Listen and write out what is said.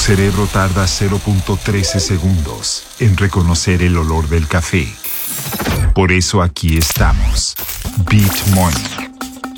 cerebro tarda 0.13 segundos en reconocer el olor del café. Por eso aquí estamos. Beat Morning.